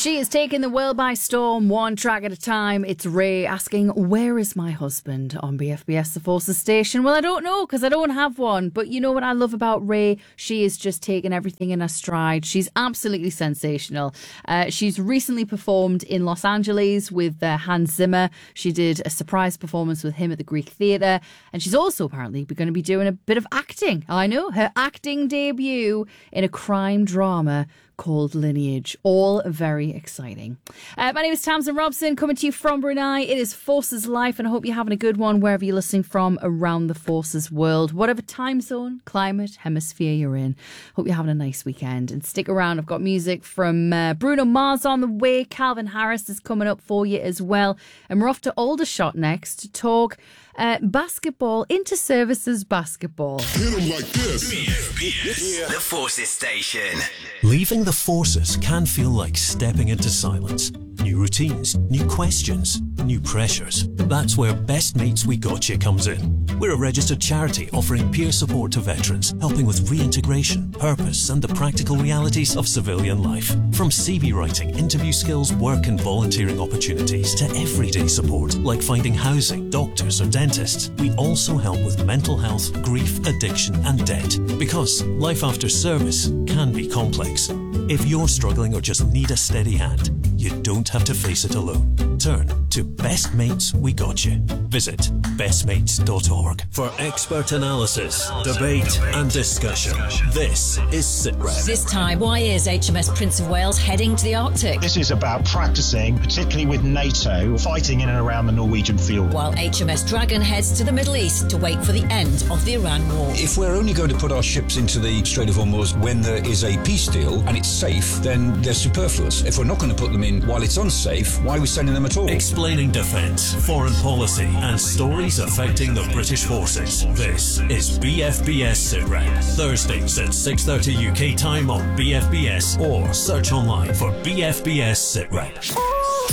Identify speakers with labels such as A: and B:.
A: She is taking the world by storm, one track at a time. It's Ray asking, where is my husband on BFBS The Forces station? Well, I don't know because I don't have one. But you know what I love about Ray? She is just taking everything in her stride. She's absolutely sensational. She's recently performed in Los Angeles with Hans Zimmer. She did a surprise performance with him at the Greek Theatre. And she's also apparently going to be doing a bit of acting. I know, her acting debut in a crime drama called Lineage. All very exciting. My name is Tamsin Robson, coming to you from Brunei. It is Forces Life, and I hope you're having a good one wherever you're listening from around the Forces world, whatever time zone, climate, hemisphere you're in. Hope you're having a nice weekend, and stick around. I've got music from Bruno Mars on the way. Calvin Harris is coming up for you as well, and we're off to Aldershot next to talk basketball, inter-services basketball.
B: Hit 'em like this.
C: BFBS, the Forces Station.
D: Leaving the Forces can feel like stepping into silence. New routines, new questions, new pressures. That's where Best Mates We Gotcha comes in. We're a registered charity offering peer support to veterans, helping with reintegration, purpose and the practical realities of civilian life. From CV writing, interview skills, work and volunteering opportunities to everyday support like finding housing, doctors or dentists. We also help with mental health, grief, addiction and debt. Because life after service can be complex. If you're struggling or just need a steady hand, you don't have to face it alone. Turn to Best Mates We Gotcha. Visit bestmates.org. For expert analysis, debate and discussion, this is SITREP.
E: This time, why is HMS Prince of Wales heading to the Arctic?
F: This is about practicing, particularly with NATO, fighting in and around the Norwegian field.
E: While HMS Dragon heads to the Middle East to wait for the end of the Iran war.
G: If we're only going to put our ships into the Strait of Hormuz when there is a peace deal and it's safe, then they're superfluous. If we're not going to put them in while it's unsafe, why are we sending them at all?
D: Explaining defence, foreign policy and stories affecting the British forces. This is BFBS SITREP. Thursdays at 6:30 UK time on BFBS or search online for BFBS SITREP.